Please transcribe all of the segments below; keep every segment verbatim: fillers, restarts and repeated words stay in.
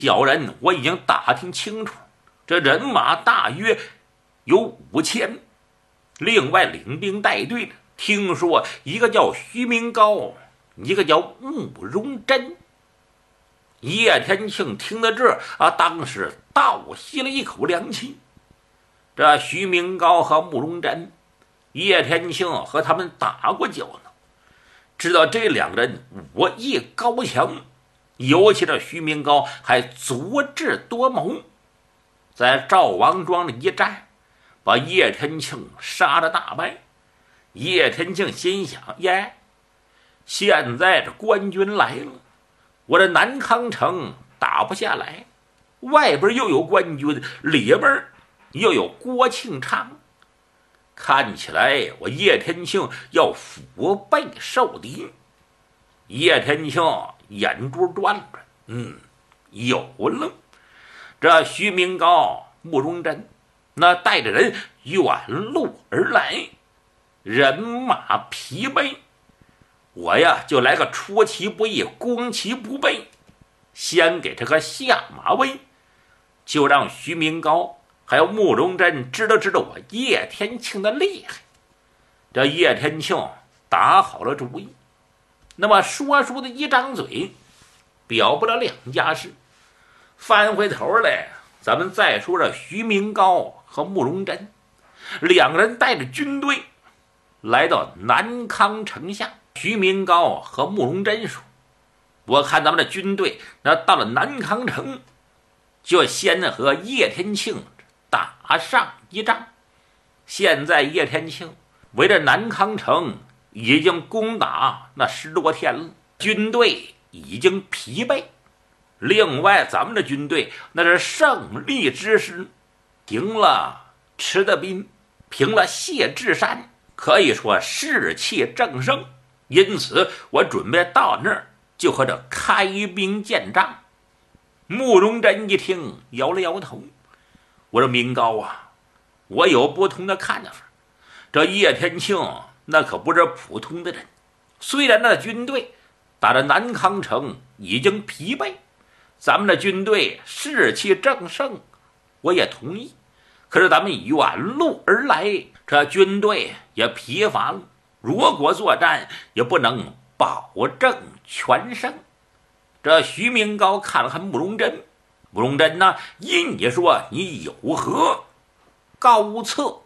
小人我已经打听清楚，这人马大约有五千，另外领兵带队的，听说一个叫徐明高，一个叫慕容真。叶天庆听到这啊，当时倒吸了一口凉气。这徐明高和慕容真，叶天庆和他们打过交呢，知道这两个人武艺高强，尤其这徐明高还足智多谋，在赵王庄的一战，把叶天庆杀了大败。叶天庆心想：耶，现在这官军来了，我这南康城打不下来，外边又有官军，里边又有郭庆昌，看起来我叶天庆要腹背受敌。叶天庆眼珠转转，嗯，有了。这徐明高、慕容真那带着人远路而来，人马疲惫，我呀就来个出其不意，攻其不备，先给这个下马威，就让徐明高还有慕容真知道知道我叶天庆的厉害。这叶天庆打好了主意，那么说书的一张嘴表不了两家事。翻回头来，咱们再说这徐明高和慕容真两个人带着军队来到南康城下。徐明高和慕容真说：我看咱们的军队那到了南康城，就先和叶天庆打上一仗。现在叶天庆围着南康城已经攻打那十多天了，军队已经疲惫。另外咱们的军队那是胜利之师，平了池德斌，平了谢志山，可以说士气正盛。因此我准备到那儿就和这开兵见仗。慕容真一听摇了摇头，我说明高啊，我有不同的看法。这叶天庆那可不是普通的人，虽然那军队打着南康城已经疲惫，咱们的军队士气正盛，我也同意。可是咱们远路而来，这军队也疲乏了，如果作战也不能保证全胜。这徐明高看了看慕容真，慕容真呢，因你说你有何高策？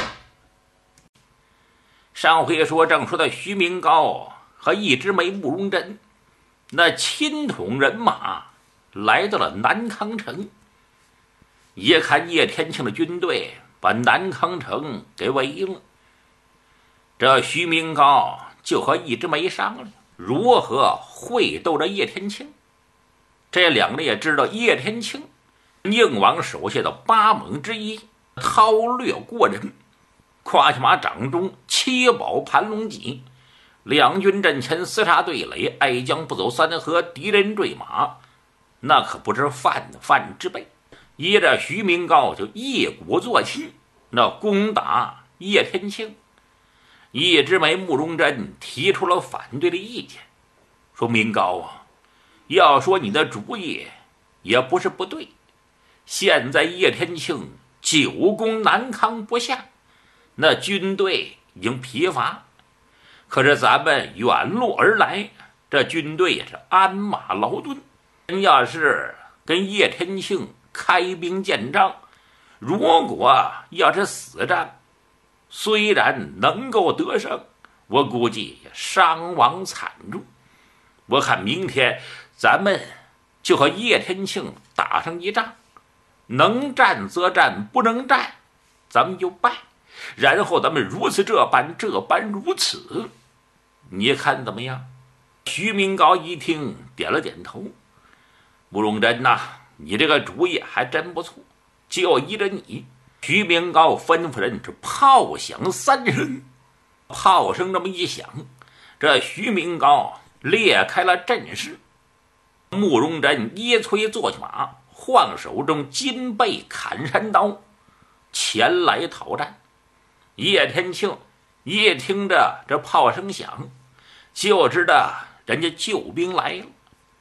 上回说正说到徐明高和一枝梅慕容真那亲统人马来到了南康城，一看叶天庆的军队把南康城给围了，这徐明高就和一枝梅商量如何会斗着叶天庆。这两个人也知道叶天庆宁王手下的八猛之一，韬略过人，胯下马掌中七宝盘龙戟，两军阵前厮杀对垒，爱将不走三河，敌人坠马，那可不是泛泛之辈。依着徐明高就一鼓作气，那攻打叶天庆。一枝梅慕容真提出了反对的意见，说明高啊，要说你的主意也不是不对，现在叶天庆久攻南康不下，那军队已经疲乏，可是咱们远路而来，这军队也是鞍马劳顿，要是跟叶天庆开兵见仗，如果要是死战，虽然能够得胜，我估计也伤亡惨重。我看明天咱们就和叶天庆打上一仗，能战则战，不能战咱们就败，然后咱们如此这般这般如此，你看怎么样？徐明高一听点了点头，慕容真呐、啊，你这个主意还真不错，就依着你。徐明高吩咐人这炮响三声，炮声这么一响，这徐明高裂开了阵势。慕容真一催坐下马，晃手中金背砍山刀，前来讨战。叶天庆一听着这炮声响，就知道人家救兵来了。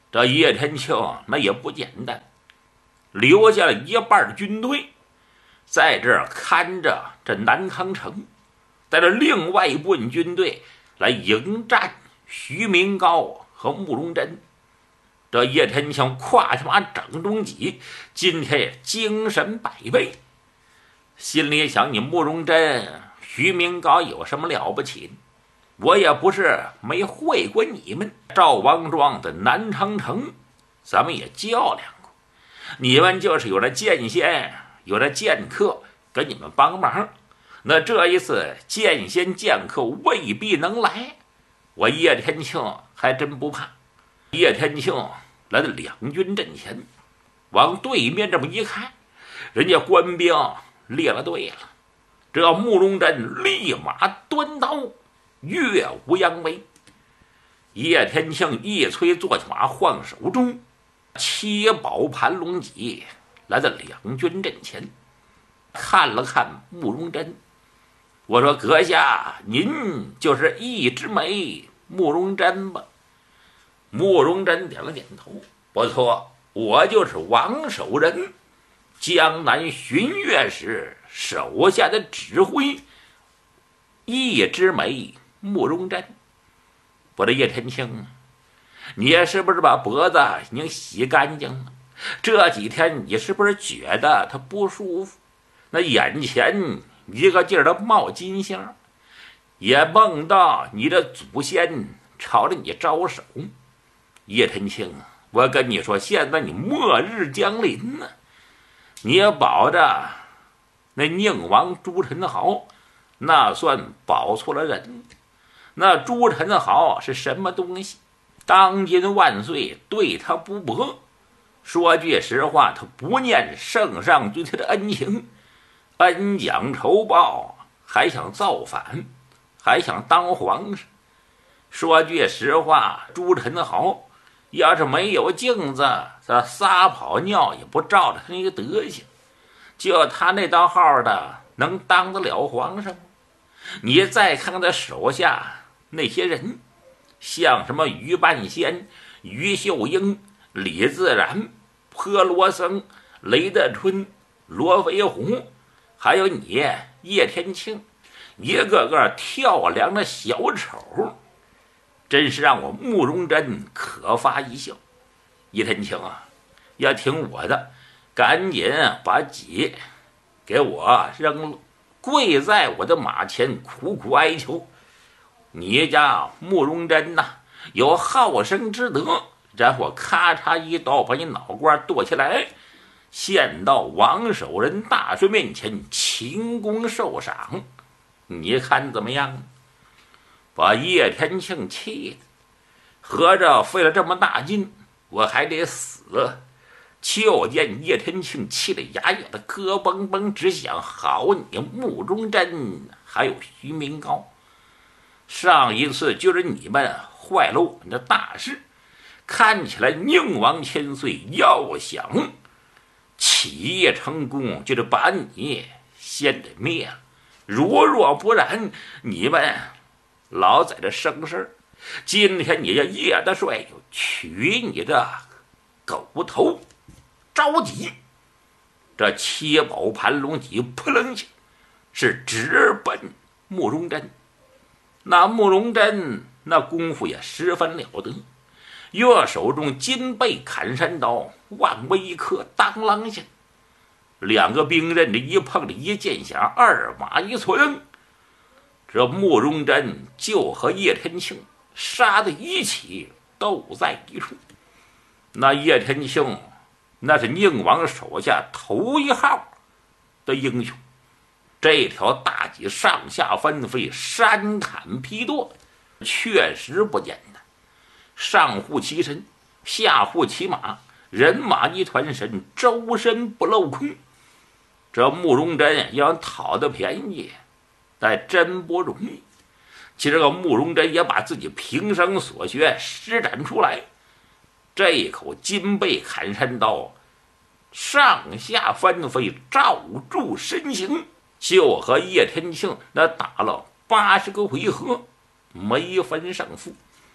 这叶天庆那也不简单，留下了一半军队在这儿看着这南康城，带着另外一部分军队来迎战徐明高和慕容真。这叶天庆跨下马整中戟，今天也精神百倍，心里想：你慕容真、徐明高有什么了不起？我也不是没会过你们。赵王庄的南昌城，咱们也较量过，你们就是有了剑仙，有了剑客给你们帮忙，那这一次剑仙剑客未必能来，我叶天庆还真不怕。叶天庆来到两军阵前，往对面这么一看，人家官兵列了队了。这慕容真立马端刀，跃无扬威。叶天庆一催坐骑马，晃手中七宝盘龙戟来到两军阵前，看了看慕容真，我说：阁下，您就是一枝梅慕容真吧？慕容真点了点头，不错，我就是王守仁，江南巡阅时手下的指挥，一枝梅慕容真。我的叶天庆，你是不是把脖子已经洗干净了？这几天你是不是觉得他不舒服？那眼前一个劲儿的冒金星，也梦到你的祖先朝着你招手。叶天庆，我跟你说，现在你末日将临呢，你也保着那宁王朱宸濠，那算保错了人。那朱宸濠是什么东西？当今万岁对他不薄，说句实话，他不念圣上对他的恩情，恩将仇报，还想造反，还想当皇上。说句实话，朱宸濠要是没有镜子，他撒跑尿也不照着他那个德行，就他那道号的，能当得了皇上吗？你再看看他手下那些人，像什么于半仙、于秀英、李自然、颇罗僧、雷德春、罗飞虎，还有你叶天庆，一个个跳梁的小丑，真是让我慕容真可发一笑。叶天庆啊，要听我的，赶紧把戟给我扔了，跪在我的马前苦苦哀求。你家慕容真呐、啊，有好生之德，然后咔嚓一刀把你脑瓜剁下来，献到王守仁大帅面前勤功受赏，你看怎么样？把叶天庆气的，合着费了这么大劲，我还得死。就见叶天庆气得牙咬的咯嘣嘣直响，好你慕容真还有徐明高，上一次就是你们坏了我们的大事，看起来宁王千岁要想起义成功，就得把你先得灭了，如若不然，你们老在这生事。今天你这叶大帅就取你的狗头，着急，这七宝盘龙戟扑棱起，是直奔慕容真。那慕容真那功夫也十分了得，右手中金背砍山刀，万威克当啷下，两个兵刃的一碰的一剑响，二马一错蹬，这慕容真就和叶天庆杀在一起，斗在一处。那叶天庆那是宁王手下头一号的英雄，这条大戟上下翻飞，山砍劈剁，确实不简单。上护其身，下护其马，人马一团神，周身不镂空。这慕容真要讨得便宜，但真不容易。其实这个慕容真也把自己平生所学施展出来，这一口金背砍山刀，上下翻飞，罩住身形，就和叶天庆那打了八十个回合，没分胜负。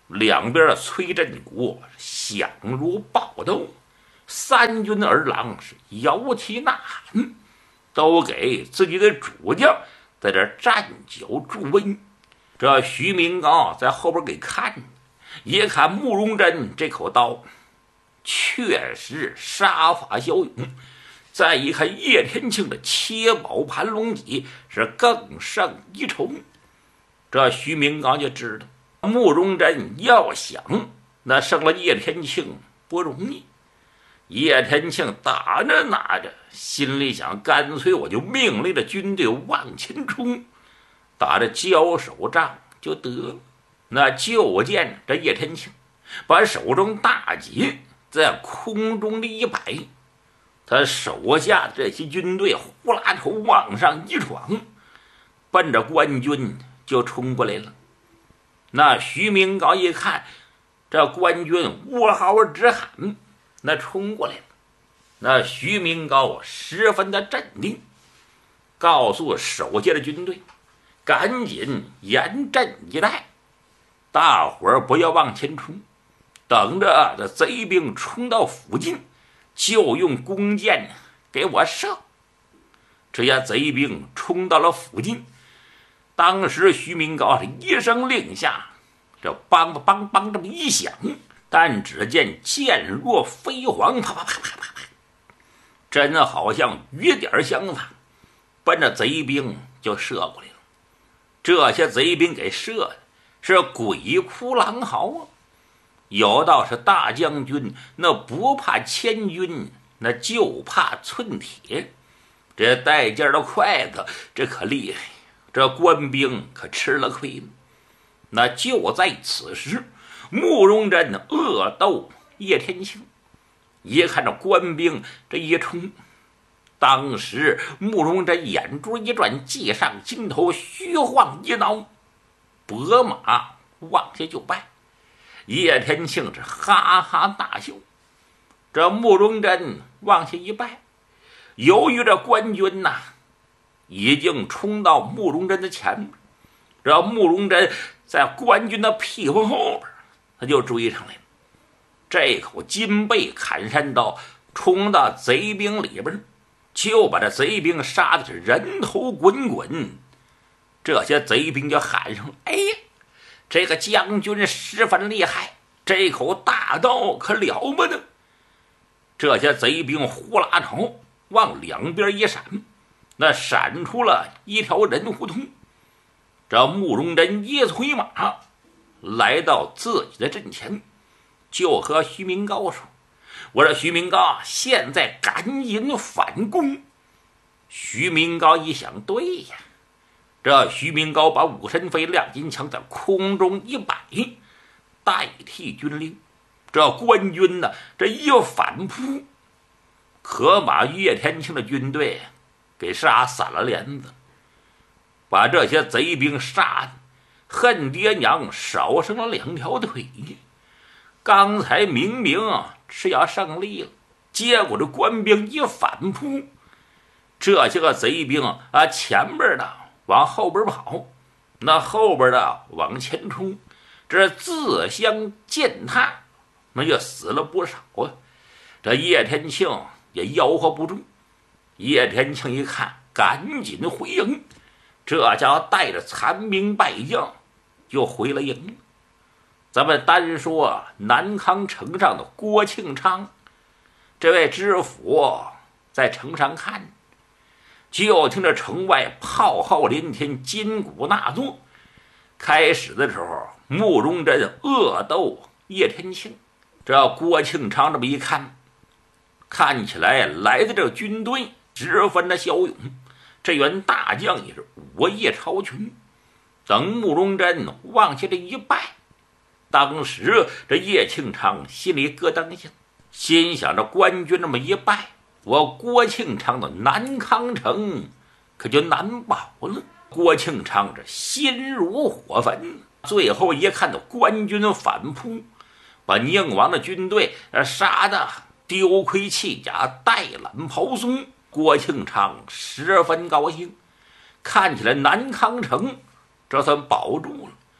两边的崔振国响如爆斗，三军儿郎是摇旗呐喊，都给自己的主将在这站脚助威。这徐明高在后边给看，一看慕容真这口刀确实杀法骁勇，再一看叶天庆的切宝盘龙戟是更胜一筹。这徐明高就知道慕容真要想那胜了叶天庆不容易。叶天庆打着拿着，心里想，干脆我就命令着军队往前冲，打着交手仗就得了。那就见这叶天庆把手中大戟在空中的一摆，他手下的这些军队呼啦头往上一闯，奔着官军就冲过来了。那徐明高一看这官军呜嚎直喊，那冲过来了。那徐明高十分的镇定，告诉手下的军队赶紧严阵以待，大伙儿不要往前冲，等着这贼兵冲到附近就用弓箭给我射。这些贼兵冲到了附近，当时徐明高是一声令下，这梆梆梆梆这么一响，但只见箭若飞蝗，啪啪啪啪啪啪，真好像雨点相反，奔着贼兵就射过来了。这些贼兵给射的是鬼哭狼嚎啊！有道是大将军那不怕千军，那就怕寸铁。这带劲的筷子这可厉害，这官兵可吃了亏了。那就在此时，慕容真恶斗叶天庆，一看这官兵这一冲，当时慕容真眼珠一转，计上心头，虚晃一挠，拨马往下就拜。叶天庆是哈哈大笑，这慕容真往下一拜，由于这官军呐、啊、已经冲到慕容真的前面，这慕容真在官军的屁股后边他就追上来了。这口金背砍山刀冲到贼兵里边，就把这贼兵杀的是人头滚滚。这些贼兵就喊上了：“哎呀，这个将军十分厉害，这口大刀可了不得！”这些贼兵呼啦头往两边一闪，那闪出了一条人胡同。这慕容真一催马来到自己的阵前，就和徐明高说：“我说徐明高，现在赶紧反攻。”徐明高一想，对呀，这徐明高把武神飞亮金枪在空中一摆，代替军令。这官军呢，这一反扑，可把叶天庆的军队给杀散了帘子，把这些贼兵杀的恨爹娘少生了两条腿。刚才明明是要胜利了，结果这官兵一反扑，这些个贼兵啊，前边的往后边跑，那后边的往前冲，这自相践踏，那就死了不少啊。这叶天庆也吆喝不住，叶天庆一看，赶紧回营，这家伙带着残兵败将就回了营了。咱们单说南康城上的郭庆昌，这位知府在城上看，就听着城外炮号连天，金鼓纳作。开始的时候，慕容真恶斗叶天庆，这郭庆昌这么一看，看起来来的这个军队十分的骁勇，这员大将也是武艺超群。等慕容真往下这一拜，当时这叶庆昌心里咯噔一下，心想着官军这么一拜，我郭庆昌的南康城可就难保了。郭庆昌这心如火焚，最后一看到官军反扑，把宁王的军队杀得丢盔弃甲，带揽袍松，郭庆昌十分高兴，看起来南康城这算保住了。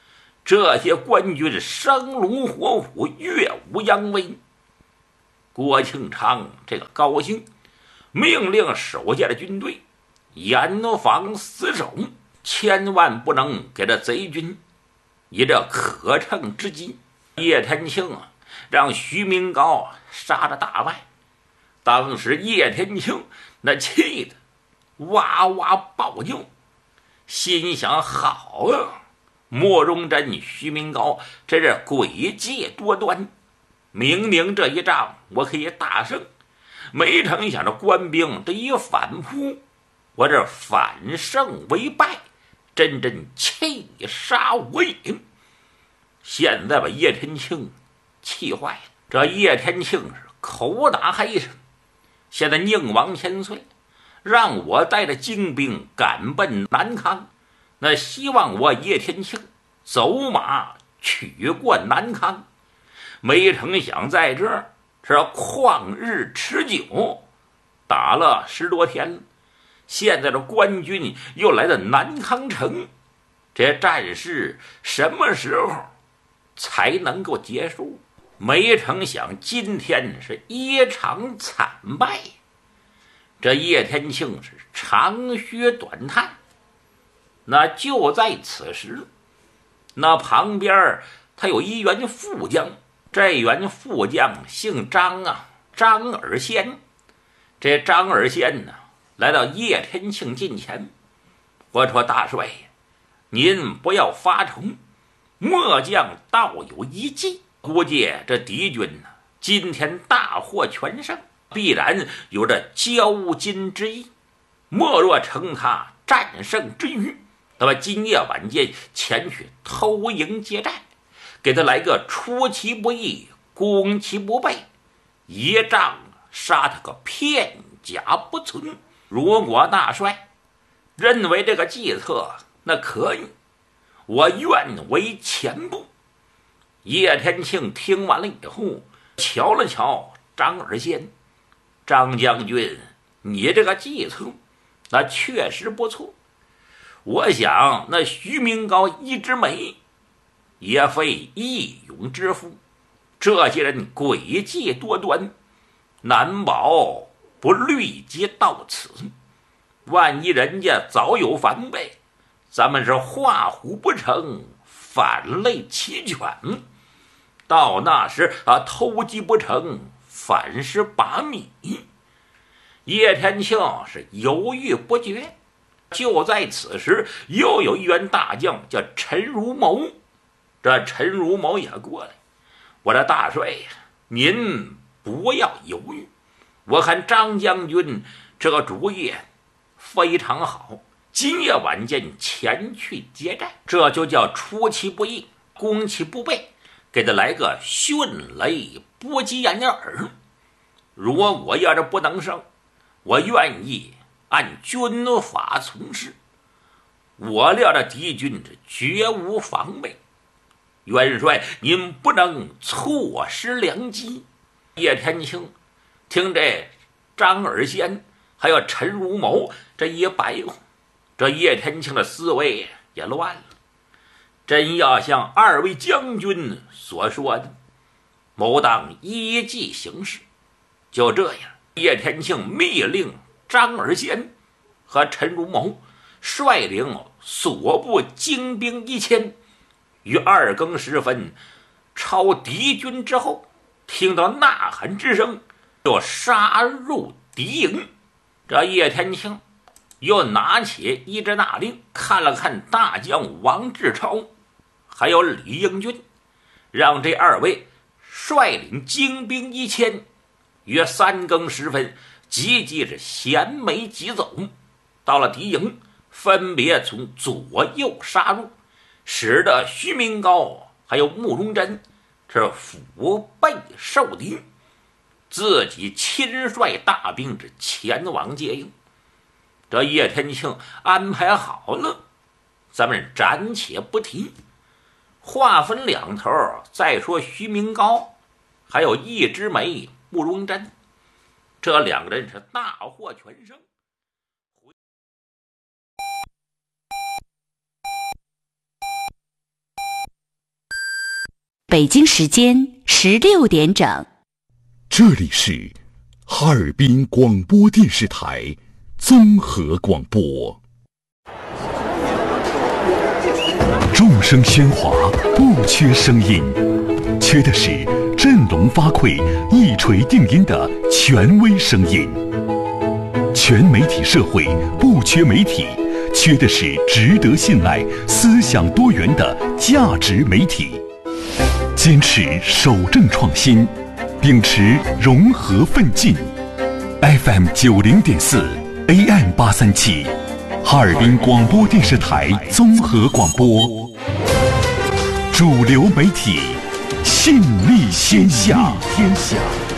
这些官军生龙活虎，耀武扬威。郭庆昌这个高兴，命令手下的军队严防死守，千万不能给这贼军以这可乘之机。叶天庆啊，让徐明高杀了大败。当时叶天庆那气得哇哇暴叫，心想：好啊，莫荣臻、徐明高这是诡计多端，明明这一仗我可以大胜，没成想这官兵这一反扑，我这反胜为败，真真气杀我也。现在把叶天庆气坏了，这叶天庆是口打黑声，现在宁王千岁让我带着精兵赶奔南康，那希望我叶天庆走马取过南康，没成想在这儿是旷日持久，打了十多天了，现在的官军又来到南康城，这战事什么时候才能够结束？没成想今天是一场惨败。这叶天庆是长吁短叹。那就在此时，那旁边他有一员副将，这员副将姓张啊，张尔先。这张尔先呢，来到叶天庆近前，我说：大帅，您不要发愁，末将倒有一计，估计这敌军呢，今天大获全胜，必然有着交金之意。莫若乘他战胜之余，那么今夜晚间前去偷营劫寨，给他来个出其不意，攻其不备，一仗杀他个片甲不存。如果大帅认为这个计策那可以，我愿为前部。叶天庆听完了以后，瞧了瞧张尔先，张将军，你这个计策那确实不错。我想那徐明高、一枝梅也非义勇之夫，这些人诡计多端，难保不虑及到此。万一人家早有防备，咱们是画虎不成反类齐犬，到那时啊，偷鸡不成反是把米。叶天庆是犹豫不决。就在此时，又有一员大将叫陈如谋，这陈如谋也过来。我的大帅呀，您不要犹豫，我看张将军这个主意非常好，今夜晚间前去劫寨，这就叫出其不意，攻其不备，给他来个迅雷不及掩耳。如果我要是不能胜，我愿意按军法从事。我料这敌军是绝无防备，元帅您不能错失良机。叶天庆听这张尔先还有陈如谋这一白话，这叶天庆的思维也乱了。真要像二位将军所说的，谋当依计行事。就这样，叶天庆密令张尔先和陈如谋率领所部精兵一千，于二更时分超敌军之后，听到呐喊之声，就杀入敌营。这叶天庆又拿起一支大令，看了看大将王志超还有李应军，让这二位率领精兵一千，约三更时分急急是衔枚疾走，到了敌营，分别从左右杀入，使得徐明高还有慕容真是腹背受敌，自己亲率大兵是前往接应。这叶天庆安排好了，咱们暂且不提。话分两头，再说徐明高还有一枝梅、慕容真，这两个人是大获全胜。 北京时间十六点整。 这里是哈尔滨广播电视台综合广播。众声喧哗，不缺声音，缺的是振聋发聩、一锤定音的权威声音。全媒体社会不缺媒体，缺的是值得信赖、思想多元的价值媒体。坚持守正创新，秉持融合奋进。F M 九零点四 A M 八三七，哈尔滨广播电视台综合广播，主流媒体，信力天下。天下。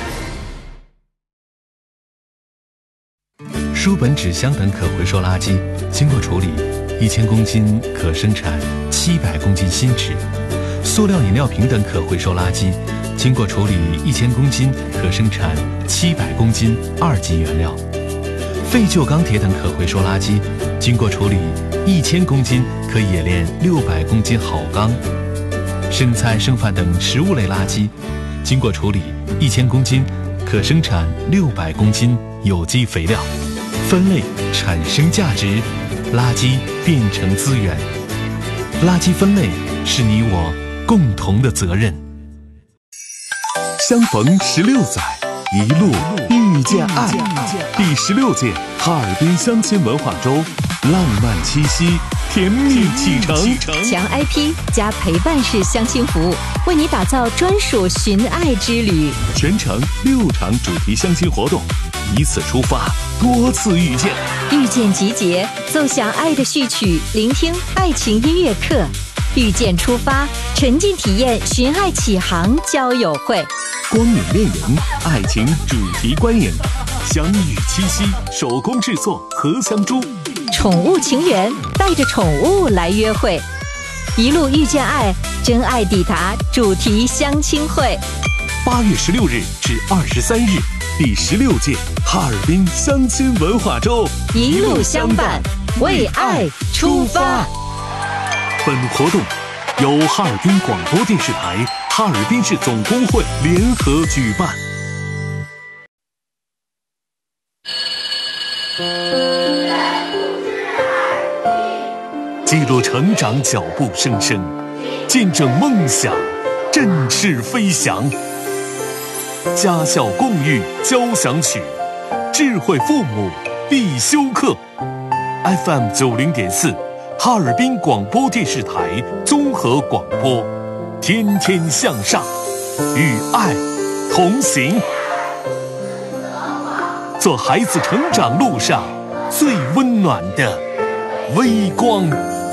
书本、纸箱等可回收垃圾经过处理，一千公斤可生产七百公斤新纸。塑料饮料瓶等可回收垃圾经过处理，一千公斤可生产七百公斤二级原料。废旧钢铁等可回收垃圾经过处理，一千公斤可冶炼六百公斤好钢。剩菜剩饭等食物类垃圾经过处理，一千公斤可生产六百公斤有机肥料。分类产生价值，垃圾变成资源。垃圾分类是你我共同的责任。 相逢十六载，一路遇见爱。第十六届哈尔滨相亲文化周，浪漫七夕，甜蜜启程。 强 I P 加陪伴式相亲服务，为你打造专属寻爱之旅。 全程六场主题相亲活动，一次出发，多次遇见。 遇见集结，奏响爱的序曲，聆听爱情音乐课。遇见出发，沉浸体验寻爱启航交友会。 光影恋人，爱情主题观影。相遇七夕，手工制作荷香珠。 宠物情缘，带着宠物来约会。一路遇见爱，真爱抵达主题相亲会。 八月十六日至二十三日，第十六届哈尔滨相亲文化周， 一路相伴，为爱出发。 本活动由哈尔滨广播电视台、哈尔滨市总工会联合举办。记录成长脚步声声，见证梦想振翅飞翔。家校共育交响曲，智慧父母必修课。F M 九零点四。哈尔滨广播电视台综合广播，天天向上，与爱同行，做孩子成长路上最温暖的微光。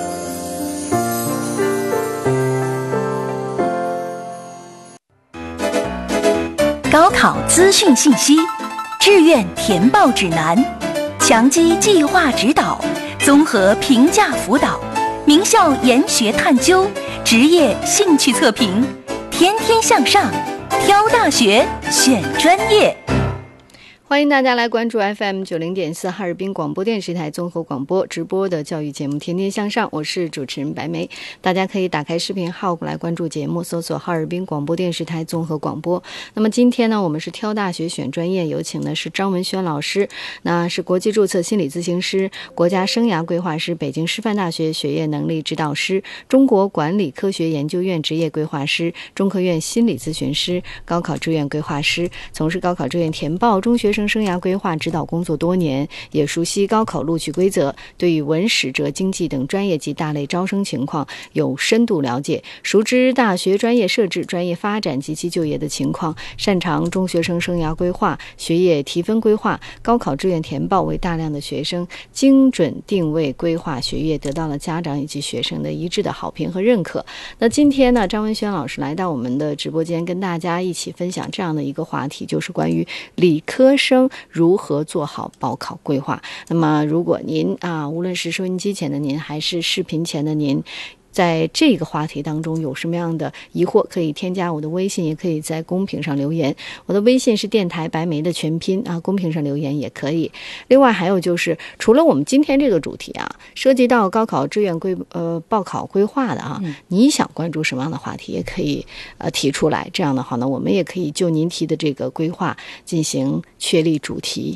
高考资讯信息，志愿填报指南，强基计划指导，综合评价辅导，名校研学探究，职业兴趣测评，天天向上，挑大学，选专业。 欢迎大家来关注 F M 九零点四哈尔滨广播电视台综合广播直播的教育节目《天天向上》，我是主持人白梅。大家可以打开视频号来关注节目，搜索哈尔滨广播电视台综合广播。那么今天呢，我们是挑大学选专业，有请的是张文轩老师，那是国际注册心理咨询师、国家生涯规划师、北京师范大学学业能力指导师、中国管理科学研究院职业规划师、中科院心理咨询师、高考志愿规划师，从事高考志愿填报、中学生生涯规划指导工作多年，也熟悉高考录取规则，对于文史哲经济等专业及大类招生情况有深度了解，熟知大学专业设置、专业发展及其就业的情况，擅长中学生生涯规划、学业提分规划、高考志愿填报，为大量的学生精准定位规划学业，得到了家长以及学生的一致的好评和认可。那今天呢，张文轩老师来到我们的直播间，跟大家一起分享这样的一个话题，就是关于理科生如何做好报考规划。那么如果您啊，无论是收音机前的您还是视频前的您， 在这个话题当中有什么样的疑惑，可以添加我的微信，也可以在公屏上留言。我的微信是电台白梅的全拼啊，公屏上留言也可以。另外还有就是，除了我们今天这个主题啊，涉及到高考志愿规呃报考规划的啊，嗯、你想关注什么样的话题，也可以呃提出来。这样的话呢，我们也可以就您提的这个规划进行确立主题。